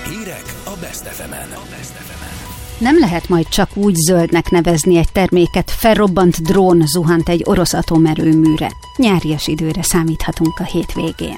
Hírek a Best FM-en. Nem lehet majd csak úgy zöldnek nevezni egy terméket, felrobbant drón zuhant egy orosz atomerőműre. Nyárias időre számíthatunk a hétvégén.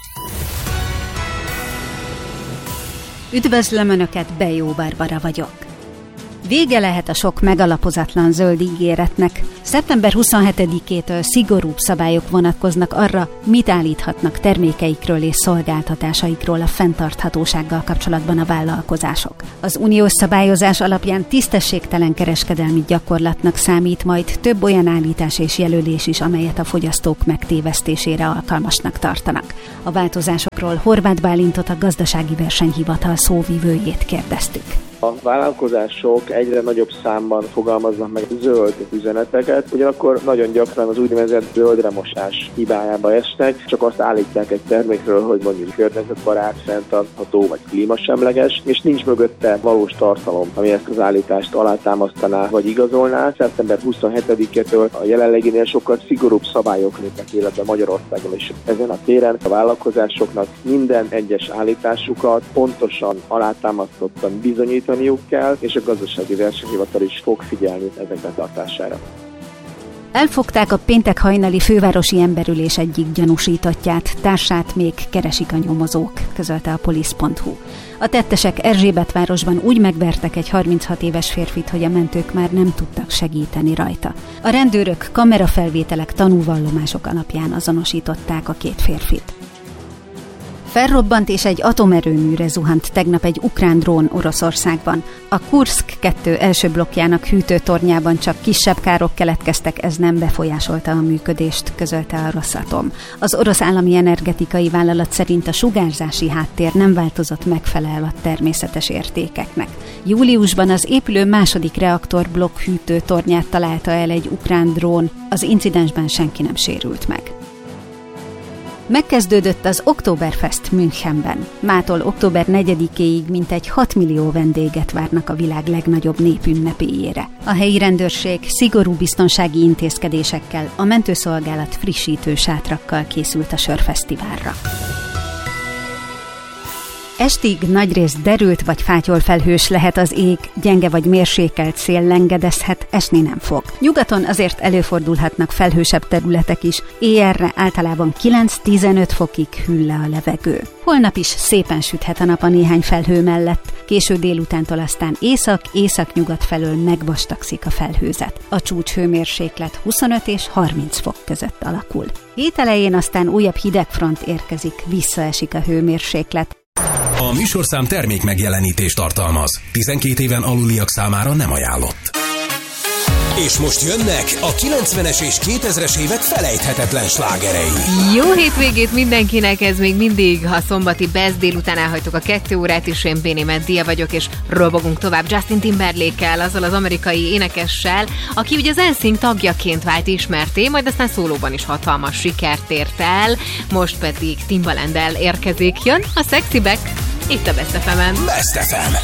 Üdvözlöm Önöket, Bejó Barbara vagyok. Vége lehet a sok megalapozatlan zöld ígéretnek. Szeptember 27-től szigorúbb szabályok vonatkoznak arra, mit állíthatnak termékeikről és szolgáltatásaikról a fenntarthatósággal kapcsolatban a vállalkozások. Az uniós szabályozás alapján tisztességtelen kereskedelmi gyakorlatnak számít majd több olyan állítás és jelölés is, amelyet a fogyasztók megtévesztésére alkalmasnak tartanak. A változásokról Horváth Bálintot, a Gazdasági Versenyhivatal szóvivőjét kérdeztük. A vállalkozások egyre nagyobb számban fogalmaznak meg zöld üzeneteket, ugyanakkor nagyon gyakran az úgynevezett zöldremosás hibájába esnek, csak azt állítják egy termékről, hogy mondjuk környezetbarát, fenntartható vagy klímasemleges, és nincs mögötte valós tartalom, ami ezt az állítást alátámasztaná vagy igazolná. Szeptember 27-től a jelenleginél sokkal szigorúbb szabályok lépnek életbe Magyarországon is. Ezen a téren a vállalkozásoknak minden egyes állításukat pontosan alátámasztottan bizonyítani kell, és a Gazdasági Versenyhivatal is fog figyelni ezek betartására. Elfogták a péntek hajnali fővárosi emberülés egyik gyanúsítottját, társát még keresik a nyomozók, közölte a polisz.hu. A tettesek Erzsébetvárosban úgy megvertek egy 36 éves férfit, hogy a mentők már nem tudtak segíteni rajta. A rendőrök kamerafelvételek, tanúvallomások alapján azonosították a két férfit. Felrobbant és egy atomerőműre zuhant tegnap egy ukrán drón Oroszországban. A Kurszk 2 első blokkjának hűtőtornyában csak kisebb károk keletkeztek, ez nem befolyásolta a működést, közölte a Rosatom. Az orosz állami energetikai vállalat szerint a sugárzási háttér nem változott, megfelel a természetes értékeknek. Júliusban az épülő második reaktorblokk hűtőtornyát találta el egy ukrán drón, az incidensben senki nem sérült meg. Megkezdődött az Oktoberfest Münchenben. Mától október 4-éig mintegy 6 millió vendéget várnak a világ legnagyobb népünnepéjére. A helyi rendőrség szigorú biztonsági intézkedésekkel, a mentőszolgálat frissítő sátrakkal készült a sörfesztiválra. Estig nagyrészt derült vagy fátyolfelhős lehet az ég, gyenge vagy mérsékelt szél lengedezhet, esni nem fog. Nyugaton azért előfordulhatnak felhősebb területek is, éjjelre általában 9-15 fokig hűl le a levegő. Holnap is szépen süthet a nap a néhány felhő mellett, késő délutántól aztán észak-nyugat felől megvastagszik a felhőzet. A csúcshőmérséklet 25 és 30 fok között alakul. Hét elején aztán újabb hidegfront érkezik, visszaesik a hőmérséklet. A műsorszám termék megjelenítést tartalmaz. 12 éven aluliak számára nem ajánlott. És most jönnek a 90-es és 2000-es évek felejthetetlen slágerei. Jó hétvégét mindenkinek, ez még mindig a szombati Best, délután elhagytuk a 2 órát, és én Béni Meddia vagyok, és robogunk tovább Justin Timberlake-kel, azzal az amerikai énekessel, aki ugye az NSYNC tagjaként vált ismertté, majd aztán szólóban is hatalmas sikert ért el, most pedig Timbalanddel érkezik, jön a Sexy Back, itt a Best FM-en. Best FM.